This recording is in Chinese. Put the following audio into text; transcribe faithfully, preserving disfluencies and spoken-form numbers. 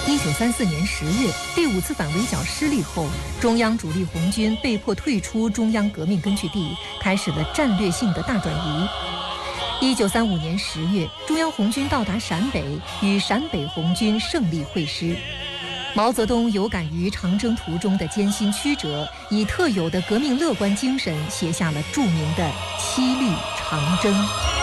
一九三四年十月，第五次反围剿失利后，中央主力红军被迫退出中央革命根据地，开始了战略性的大转移。一九三五年十月，中央红军到达陕北，与陕北红军胜利会师。毛泽东有感于长征途中的艰辛曲折，以特有的革命乐观精神写下了著名的《七律长征》。